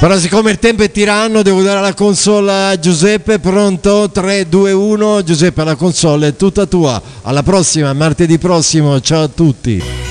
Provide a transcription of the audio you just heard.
Però siccome il tempo è tiranno devo dare la console a Giuseppe. Pronto? 3, 2, 1. Giuseppe, la console è tutta tua. Alla prossima, martedì prossimo. Ciao a tutti.